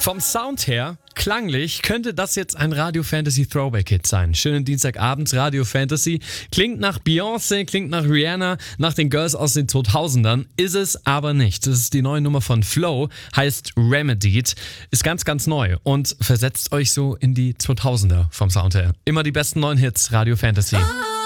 Vom Sound her, klanglich, könnte das jetzt ein Radio Fantasy Throwback Hit sein. Schönen Dienstagabends, Radio Fantasy. Klingt nach Beyoncé, klingt nach Rihanna, nach den Girls aus den 2000ern. Ist es aber nicht. Das ist die neue Nummer von Flow, heißt Remedied. Ist ganz, ganz neu und versetzt euch so in die 2000er vom Sound her. Immer die besten neuen Hits, Radio Fantasy.